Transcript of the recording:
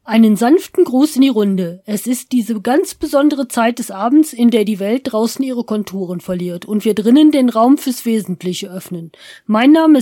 Einen sanften Gruß in die Runde. Es ist diese ganz besondere Zeit des Abends, in der die Welt draußen ihre Konturen verliert und wir drinnen den Raum fürs Wesentliche öffnen. Mein Name